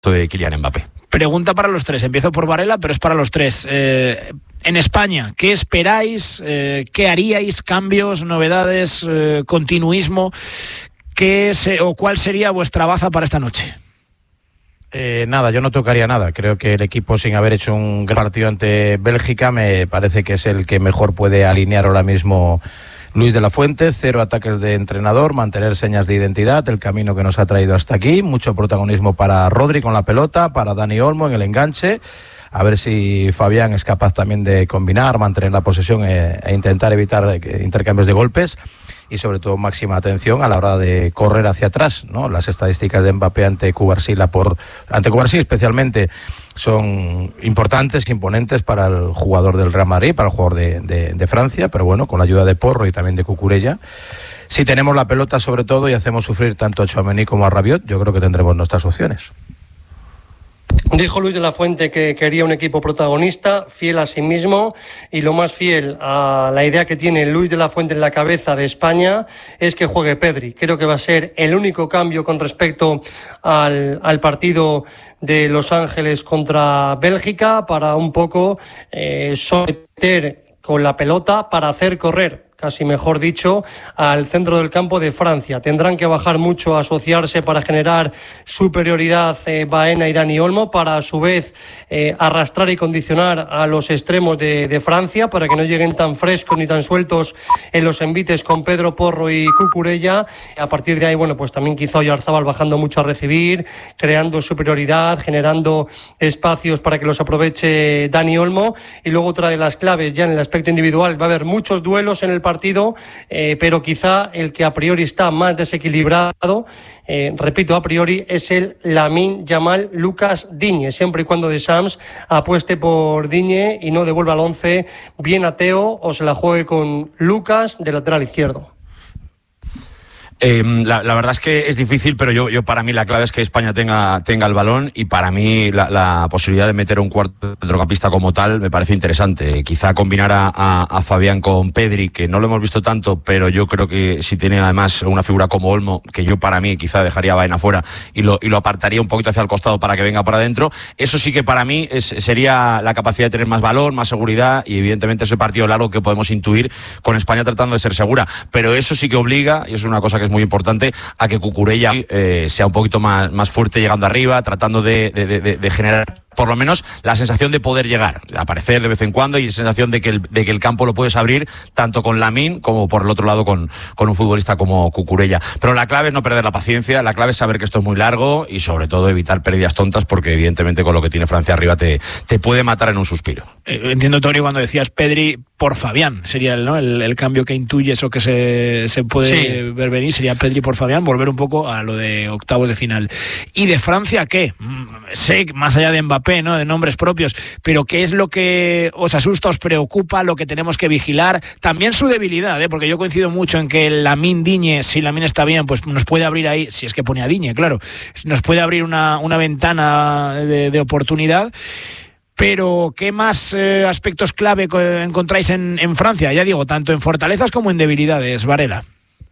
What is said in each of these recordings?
de Kylian Mbappé. Pregunta para los tres, empiezo por Varela, pero es para los tres. En España, ¿qué esperáis? ¿Qué haríais? ¿Cambios, novedades, continuismo? ¿Cuál sería vuestra baza para esta noche? Nada, yo no tocaría nada. Creo que el equipo, sin haber hecho un gran partido ante Bélgica, me parece que es el que mejor puede alinear ahora mismo Luis de la Fuente. 0 ataques de entrenador, mantener señas de identidad, el camino que nos ha traído hasta aquí. Mucho protagonismo para Rodri con la pelota, para Dani Olmo en el enganche. A ver si Fabián es capaz también de combinar, mantener la posesión e intentar evitar intercambios de golpes. Y sobre todo máxima atención a la hora de correr hacia atrás, ¿no? Las estadísticas de Mbappé ante Cubarsí especialmente son importantes, imponentes para el jugador del Real Madrid, para el jugador de Francia, pero bueno, con la ayuda de Porro y también de Cucurella. Si tenemos la pelota sobre todo y hacemos sufrir tanto a Tchouaméni como a Rabiot, yo creo que tendremos nuestras opciones. Dijo Luis de la Fuente que quería un equipo protagonista, fiel a sí mismo, y lo más fiel a la idea que tiene Luis de la Fuente en la cabeza de España es que juegue Pedri. Creo que va a ser el único cambio con respecto al partido de Los Ángeles contra Bélgica, para un poco someter con la pelota, para hacer correr, casi mejor dicho, al centro del campo de Francia. Tendrán que bajar mucho, asociarse para generar superioridad Baena y Dani Olmo, para a su vez arrastrar y condicionar a los extremos de Francia, para que no lleguen tan frescos ni tan sueltos en los envites con Pedro Porro y Cucurella. A partir de ahí, bueno, pues también quizá Oyarzábal bajando mucho a recibir, creando superioridad, generando espacios para que los aproveche Dani Olmo. Y luego otra de las claves ya en el aspecto individual, va a haber muchos duelos en el partido, pero quizá el que a priori está más desequilibrado, repito, a priori, es el Lamine Yamal Lucas Digne, siempre y cuando de Sams apueste por Digne y no devuelva al 11 bien a Teo o se la juegue con Lucas de lateral izquierdo. La verdad es que es difícil, pero yo para mí la clave es que España tenga el balón, y para mí la posibilidad de meter un cuarto centrocampista como tal me parece interesante. Quizá combinar a Fabián con Pedri, que no lo hemos visto tanto, pero yo creo que si tiene además una figura como Olmo, que yo para mí quizá dejaría a Baena fuera y lo apartaría un poquito hacia el costado para que venga para adentro, eso sí que para mí sería la capacidad de tener más balón, más seguridad, y evidentemente ese partido largo que podemos intuir con España tratando de ser segura. Pero eso sí que obliga, y es una cosa que es muy importante, a que Cucurella sea un poquito más fuerte llegando arriba, tratando de generar por lo menos la sensación de poder llegar, aparecer de vez en cuando, y la sensación de que el campo lo puedes abrir tanto con Lamine como por el otro lado con un futbolista como Cucurella. Pero la clave es no perder la paciencia, la clave es saber que esto es muy largo y sobre todo evitar pérdidas tontas, porque evidentemente con lo que tiene Francia arriba te puede matar en un suspiro. Entiendo, Tony, cuando decías Pedri por Fabián, sería el cambio que intuyes o que se puede ver venir, sería Pedri por Fabián, volver un poco a lo de octavos de final. ¿Y de Francia qué? Sé, más allá de Mbappé, ¿no?, de nombres propios, pero ¿qué es lo que os asusta, os preocupa, lo que tenemos que vigilar? También su debilidad, porque yo coincido mucho en que Lamine Digne, si Lamine está bien, pues nos puede abrir ahí, si es que pone a Digne, claro, nos puede abrir una ventana de oportunidad. Pero ¿qué más aspectos clave encontráis en Francia? Ya digo, tanto en fortalezas como en debilidades, Varela.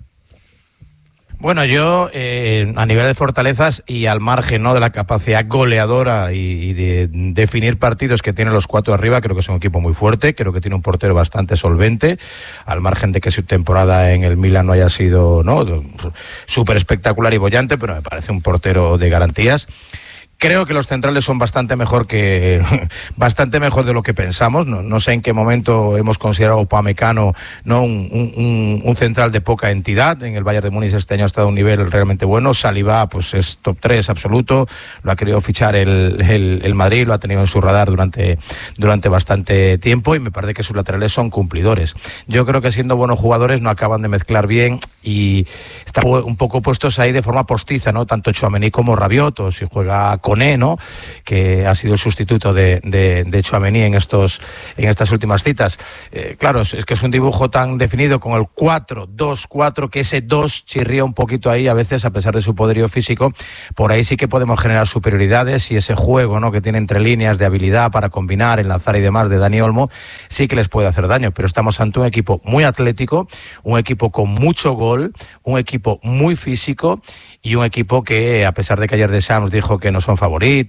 Bueno, yo a nivel de fortalezas y al margen, ¿no?, de la capacidad goleadora y de definir partidos que tienen los cuatro arriba, creo que es un equipo muy fuerte, creo que tiene un portero bastante solvente, al margen de que su temporada en el Milan no haya sido, ¿no?, súper espectacular y bollante, pero me parece un portero de garantías. Creo que los centrales son bastante mejor de lo que pensamos. No sé en qué momento hemos considerado Upamecano, ¿no?, un central de poca entidad. En el Bayern de Múnich este año ha estado a un nivel realmente bueno. Saliba, pues es top 3 absoluto. Lo ha querido fichar el Madrid, lo ha tenido en su radar durante bastante tiempo, y me parece que sus laterales son cumplidores. Yo creo que siendo buenos jugadores no acaban de mezclar bien y están un poco puestos ahí de forma postiza, ¿no?, tanto Tchouaméni como Rabiot, o si juega Koné, ¿no?, que ha sido el sustituto de Tchouaméni en estas últimas citas. Claro, es que es un dibujo tan definido con el 4-2-4 que ese 2 chirría un poquito ahí a veces, a pesar de su poderío físico. Por ahí sí que podemos generar superioridades, y ese juego, ¿no?, que tiene entre líneas de habilidad para combinar, enlazar y demás de Dani Olmo sí que les puede hacer daño. Pero estamos ante un equipo muy atlético, un equipo con mucho gol, un equipo muy físico y un equipo que, a pesar de que ayer Deschamps dijo que no son favorito.